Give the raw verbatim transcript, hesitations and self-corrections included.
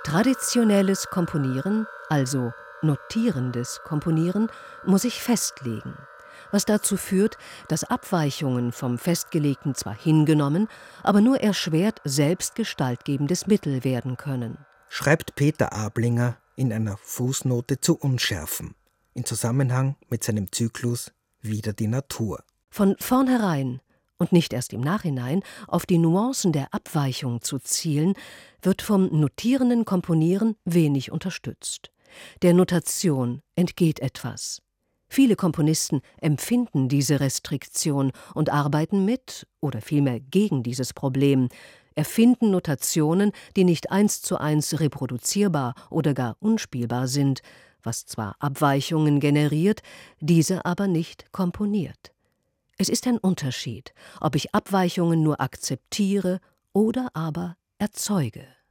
Traditionelles Komponieren, also notierendes Komponieren, muss sich festlegen, was dazu führt, dass Abweichungen vom Festgelegten zwar hingenommen, aber nur erschwert selbst gestaltgebendes Mittel werden können. Schreibt Peter Ablinger in einer Fußnote zu Unschärfen, in Zusammenhang mit seinem Zyklus Wieder die Natur. Von vornherein und nicht erst im Nachhinein auf die Nuancen der Abweichung zu zielen, wird vom notierenden Komponieren wenig unterstützt. Der Notation entgeht etwas. Viele Komponisten empfinden diese Restriktion und arbeiten mit oder vielmehr gegen dieses Problem, erfinden Notationen, die nicht eins zu eins reproduzierbar oder gar unspielbar sind, was zwar Abweichungen generiert, diese aber nicht komponiert. Es ist ein Unterschied, ob ich Abweichungen nur akzeptiere oder aber erzeuge.